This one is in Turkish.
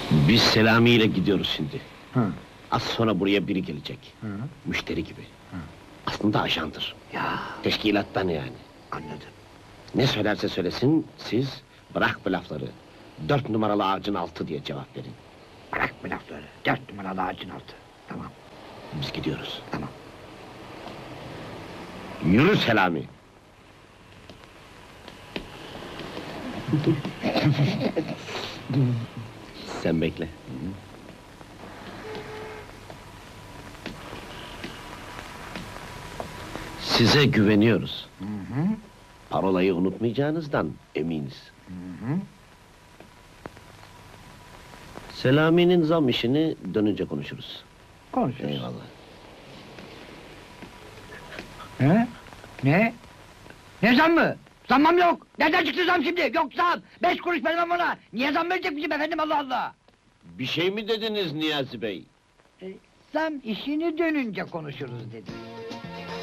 Biz Selami ile gidiyoruz şimdi. Hı. Az sonra buraya biri gelecek. Hı. Müşteri gibi. Hı. Aslında ajandır. Ya, Teşkilattan yani. anladım. Ne söylerse söylesin, siz bırak bu lafları. 4 numaralı ağacın altı diye cevap verin. Bırak bu lafları. 4 numaralı ağacın altı. Tamam, Biz gidiyoruz. tamam. Yürü Selami! Sen bekle. Size güveniyoruz. Hı hı. Parolayı unutmayacağınızdan eminiz. Hı hı. Selami'nin zam işini dönünce konuşuruz. Konuşuruz. Eyvallah. He? Ne? Ne zam mı? Zammam yok! Nereden çıktı zam şimdi? Yok zam! 5 kuruş vermem ona! Niye zam verecek bizim efendim, Allah Allah! Bir şey mi dediniz Niyazi Bey? Zam işini dönünce konuşuruz dedim.